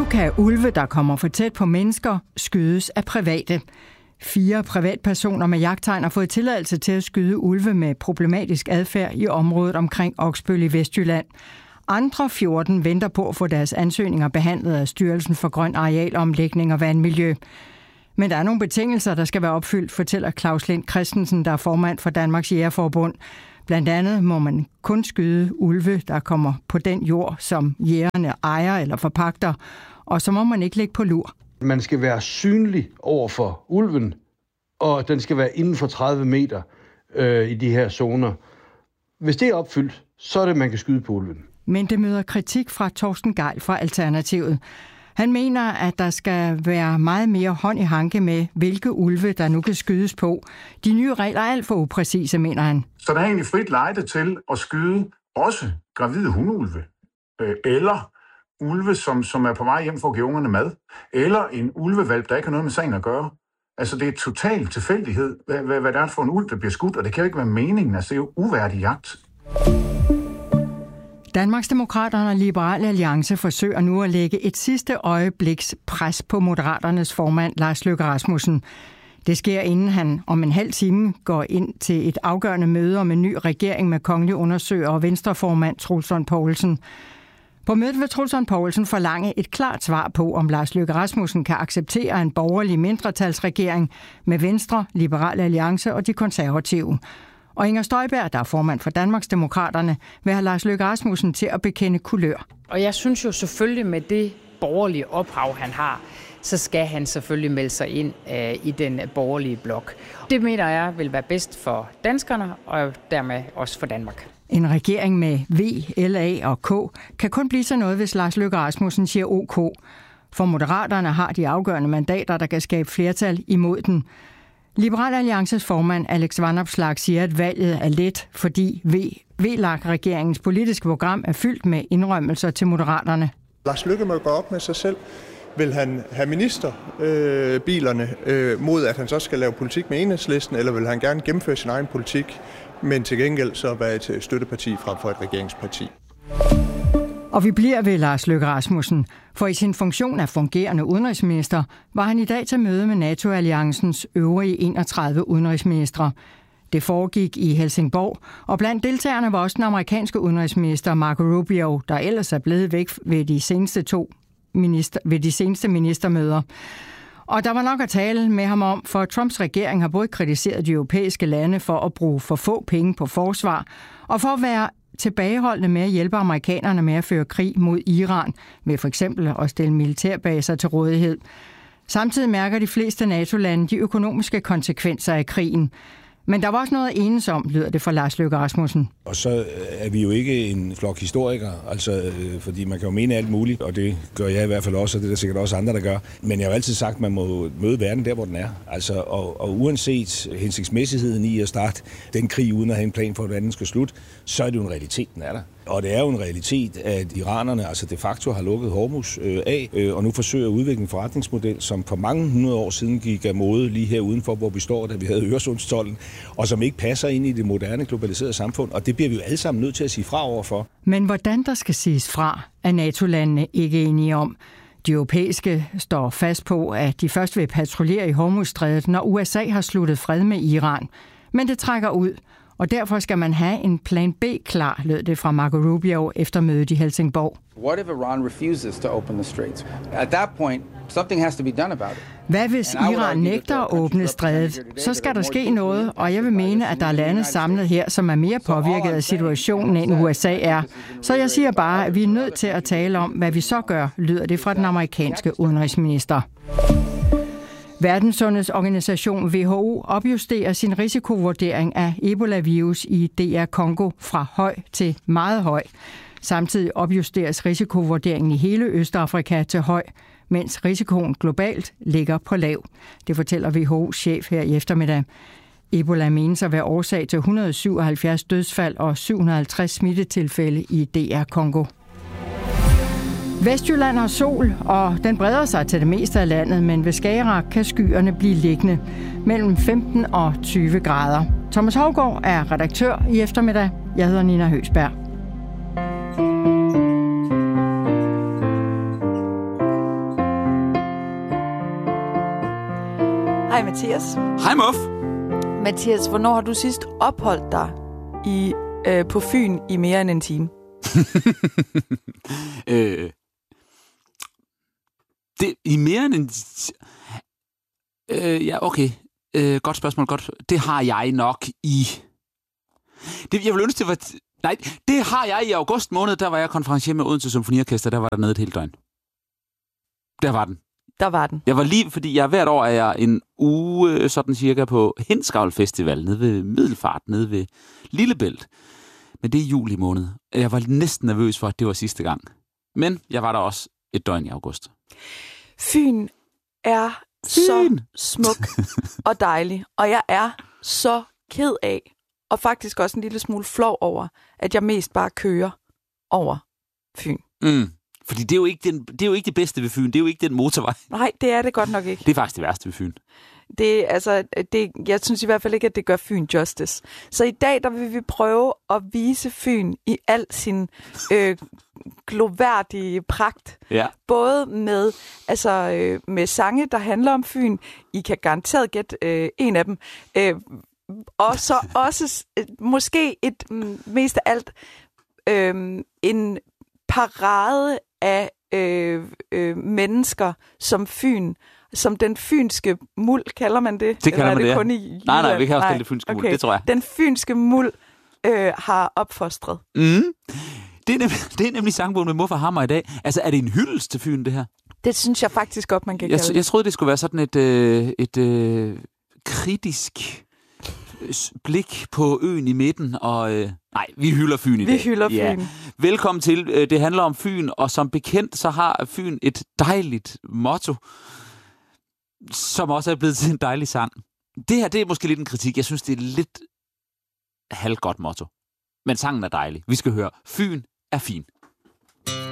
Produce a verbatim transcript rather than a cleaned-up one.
kan ulve, der kommer for tæt på mennesker, skydes af private. Fire privatpersoner med jagttegn har fået tilladelse til at skyde ulve med problematisk adfærd i området omkring Oksbøl i Vestjylland. Andre fjorten venter på at få deres ansøgninger behandlet af Styrelsen for Grøn Arealomlægning og Vandmiljø. Men der er nogle betingelser, der skal være opfyldt, fortæller Claus Lind Christensen, der er formand for Danmarks Jægerforbund. Blandt andet må man kun skyde ulve, der kommer på den jord, som jægerne ejer eller forpagter, og så må man ikke ligge på lur. Man skal være synlig over for ulven, og den skal være inden for tredive meter øh, i de her zoner. Hvis det er opfyldt, så er det, man kan skyde på ulven. Men det møder kritik fra Torsten Gejl fra Alternativet. Han mener, at der skal være meget mere hånd i hanke med, hvilke ulve, der nu kan skydes på. De nye regler er alt for upræcise, mener han. Så der er egentlig frit lejde til at skyde også gravide hundeulve, øh, eller ulve, som, som er på vej hjem for at give ungerne mad, eller en ulvevalp, der ikke har noget med sagen at gøre. Altså, det er total tilfældighed, hvad, hvad, hvad det er for en ulv, der bliver skudt, og det kan jo ikke være meningen. Altså, det er jo uværdig jagt. Danmarksdemokraterne og Liberal Alliance forsøger nu at lægge et sidste øjebliks pres på Moderaternes formand Lars Løkke Rasmussen. Det sker, inden han om en halv time går ind til et afgørende møde om en ny regering med kongelig undersøger og venstreformand Troels Lund Poulsen. På mødet vil Troels Lund Poulsen forlange et klart svar på, om Lars Løkke Rasmussen kan acceptere en borgerlig mindretalsregering med Venstre, Liberal Alliance og de konservative. Og Inger Støjberg, der er formand for Danmarksdemokraterne, vil have Lars Løkke Rasmussen til at bekende kulør. Og jeg synes jo selvfølgelig med det borgerlige ophav, han har, så skal han selvfølgelig melde sig ind øh, i den borgerlige blok. Det mener jeg vil være bedst for danskerne og dermed også for Danmark. En regering med V, L A og K kan kun blive så noget, hvis Lars Løkke Rasmussen siger OK. For Moderaterne har de afgørende mandater, der kan skabe flertal imod den. Liberal Alliances formand Alex Vanopslagh siger, at valget er let, fordi V L A K-regeringens politiske program er fyldt med indrømmelser til Moderaterne. Lars Løkke må gå op med sig selv. Vil han have ministerbilerne øh, øh, mod, at han så skal lave politik med Enhedslisten, eller vil han gerne gennemføre sin egen politik, men til gengæld så være et støtteparti frem for et regeringsparti? Og vi bliver ved Lars Løkke Rasmussen, for i sin funktion af fungerende udenrigsminister var han i dag til møde med NATO-alliancens øvrige enogtredive udenrigsministre. Det foregik i Helsingborg, og blandt deltagerne var også den amerikanske udenrigsminister Marco Rubio, der ellers er blevet væk ved de seneste to minister, ved de seneste ministermøder. Og der var nok at tale med ham om, for Trumps regering har både kritiseret de europæiske lande for at bruge for få penge på forsvar, og for at være tilbageholdende med at hjælpe amerikanerne med at føre krig mod Iran, med for eksempel at stille militærbaser til rådighed. Samtidig mærker de fleste NATO-lande de økonomiske konsekvenser af krigen. Men der var også noget at enes om, lyder det fra Lars Løkke Rasmussen. Og så er vi jo ikke en flok historikere, altså, fordi man kan jo mene alt muligt, og det gør jeg i hvert fald også, og det er der sikkert også andre, der gør. Men jeg har jo altid sagt, at man må møde verden der, hvor den er. Altså, og, og uanset hensigtsmæssigheden i at starte den krig, uden at have en plan for, hvordan den skal slutte, så er det jo en realitet, den er der. Og det er jo en realitet, at iranerne altså de facto har lukket Hormuz øh, af, øh, og nu forsøger at udvikle en forretningsmodel, som for mange hundrede år siden gik af mode lige her udenfor, hvor vi står, da vi havde Øresundstolden, og som ikke passer ind i det moderne globaliserede samfund. Og det bliver vi jo alle sammen nødt til at sige fra overfor. Men hvordan der skal siges fra, er NATO-landene ikke enige om. De europæiske står fast på, at de først vil patruljere i Hormuzstrædet, når U S A har sluttet fred med Iran. Men det trækker ud. Og derfor skal man have en plan B klar, lød det fra Marco Rubio efter mødet i Helsingborg. What if Iran refuses to open the straits? At that point, something has to be done about it. Hvad hvis Iran nægter at åbne strædet? Så skal der ske noget, og jeg vil mene, at der er lande samlet her, som er mere påvirket af situationen, end U S A er. Så jeg siger bare, at vi er nødt til at tale om, hvad vi så gør, lyder det fra den amerikanske udenrigsminister. Verdenssundhedsorganisation W H O opjusterer sin risikovurdering af Ebola-virus i D R Congo fra høj til meget høj. Samtidig opjusteres risikovurderingen i hele Østafrika til høj, mens risikoen globalt ligger på lav. Det fortæller W H O-chef her i eftermiddag. Ebola menes at være årsag til et hundrede og syvoghalvfjerds dødsfald og syv hundrede og halvtreds smittetilfælde i D R Congo. Vestjylland har sol, og den breder sig til det meste af landet, men ved Skagerrak kan skyerne blive liggende mellem femten og tyve grader. Thomas Hougaard er redaktør i eftermiddag. Jeg hedder Nina Høgsberg. Hej Mathias. Hej Muff. Mathias, hvornår har du sidst opholdt dig i, øh, på Fyn i mere end en time? øh, det, I mere end en... Øh, ja, okay. Øh, godt spørgsmål, godt. Det har jeg nok i... Det, jeg vil ønske, det var... Nej, det har jeg i august måned. Der var jeg konferencier med Odense Symfoniorkester. Der var der nede et helt døgn. Der var den. Der var den. Jeg var lige, fordi jeg hvert år er jeg en uge, sådan cirka, på Hindsgavl Festival, nede ved Middelfart, nede ved Lillebælt. Men det er juli måned. Jeg var næsten nervøs for, at det var sidste gang. Men jeg var der også et døgn i august. Fyn er Fyn. så smuk og dejlig, og jeg er så ked af, og faktisk også en lille smule flov over, at jeg mest bare kører over Fyn. Mm. Fordi det er, jo ikke den, det er jo ikke det bedste ved Fyn. Det er jo ikke den motorvej. Nej, det er det godt nok ikke. Det er faktisk det værste ved Fyn. Det, altså, det, jeg synes i hvert fald ikke, at det gør Fyn justice. Så i dag, der vil vi prøve at vise Fyn i al sin øh, gloværdige pragt. Ja. Både med, altså, øh, med sange, der handler om Fyn. I kan garanteret gætte øh, en af dem. Øh, og så også øh, måske et mm, mest af alt øh, en parade af øh, øh, mennesker som Fyn, som den fynske muld, kalder man det? Det kalder man det, det, kun ja. i Jylland? Nej, nej, vi kan også kalde det fynske muld, det tror jeg. Den fynske muld øh, har opfostret. Mm. Det, er nemlig, det er nemlig sangbogen med Muffe Hammer i dag. Altså, er det en hyldest til Fyn, det her? Det synes jeg faktisk godt, man kan jeg, kalde det. Jeg troede, det skulle være sådan et, øh, et øh, kritisk blik på øen i midten, og øh, nej, vi hylder Fyn i vi dag. Vi hylder Fyn. Ja. Velkommen til. Øh, det handler om Fyn, og som bekendt, så har Fyn et dejligt motto, som også er blevet til en dejlig sang. Det her, det er måske lidt en kritik. Jeg synes, det er lidt halvgodt motto. Men sangen er dejlig. Vi skal høre, Fyn er fin.